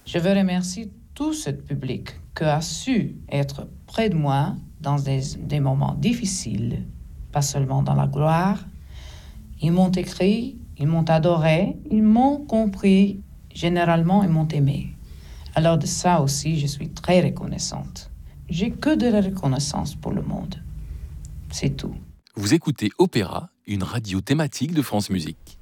Je veux remercier tout ce public qui a su être près de moi dans des moments difficiles, pas seulement dans la gloire. Ils m'ont écrit, ils m'ont adoré, ils m'ont compris, généralement ils m'ont aimé. Alors de ça aussi, je suis très reconnaissante. J'ai que de la reconnaissance pour le monde. C'est tout. Vous écoutez Opéra, une radio thématique de France Musique.